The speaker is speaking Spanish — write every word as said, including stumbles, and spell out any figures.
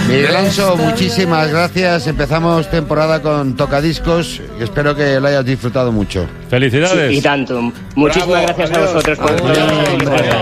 Miguel Alonso, muchísimas gracias. Empezamos temporada con Tocadiscos y espero que lo hayas disfrutado mucho. Felicidades. Sí, y tanto. Muchísimas Bravo, gracias adiós. a vosotros por Adiós. todo.